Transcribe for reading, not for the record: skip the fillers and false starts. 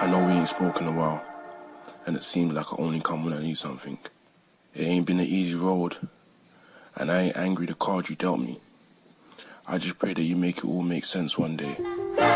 I know we ain't spoken a while, and it seems like I only come when I need something. It ain't been an easy road, and I ain't angry the card you dealt me. I just pray that you make it all make sense one day.